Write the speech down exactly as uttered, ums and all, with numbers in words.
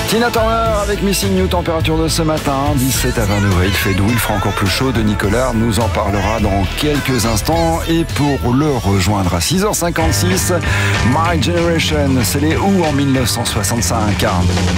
Tina Turner avec Missing You, température de ce matin, dix-sept à vingt degrés. Il fait doux, il fera encore plus chaud. Denis Collard nous en parlera dans quelques instants. Et pour le rejoindre à six heures cinquante-six, My Generation, c'est les Who en mille neuf cent soixante-cinq.